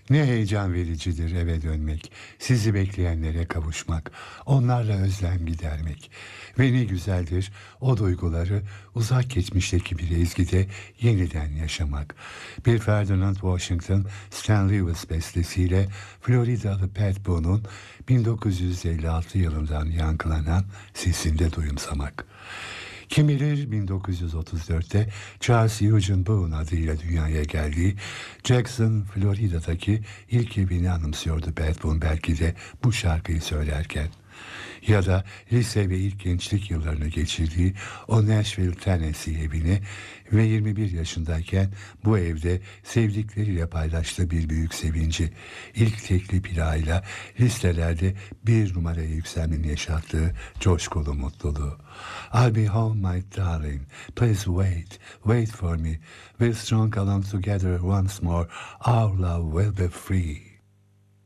Ne heyecan vericidir eve dönmek, sizi bekleyenlere kavuşmak, onlarla özlem gidermek. Ve ne güzeldir o duyguları uzak geçmişteki bir ezgide yeniden yaşamak. Bir Ferdinand Washington Stan Lewis bestesiyle Floridalı Pat Boone'un 1956 yılından yankılanan sesinde duyumsamak. Kim bilir 1934'te Charles Eugene Boone adıyla dünyaya geldiği Jackson, Florida'daki ilk evini anımsıyordu Pat Boone belki de bu şarkıyı söylerken. Ya da lise ve ilk gençlik yıllarını geçirdiği o Nashville, Tennessee evini ve 21 yaşındayken bu evde sevdikleriyle paylaştığı bir büyük sevinci, ilk tekli plağıyla listelerde bir numaraya yükselmenin yaşattığı coşkulu mutluluğu. I'll be home my darling, please wait, wait for me, we'll strong along together once more, our love will be free.